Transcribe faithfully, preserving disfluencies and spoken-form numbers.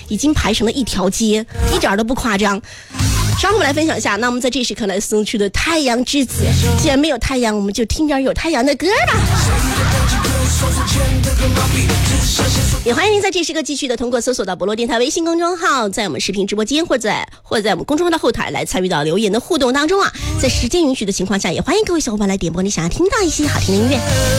已经排成了一条街，一点都不夸张。稍后我们来分享一下，那我们在这时刻来送去的太阳之子，既然没有太阳，我们就听点有太阳的歌吧。也欢迎您在这时刻继续的通过搜索到博洛电台微信公众号，在我们视频直播间或者在或者在我们公众号的后台来参与到留言的互动当中啊。在时间允许的情况下，也欢迎各位小伙伴来点播你想要听到一些好听的音乐。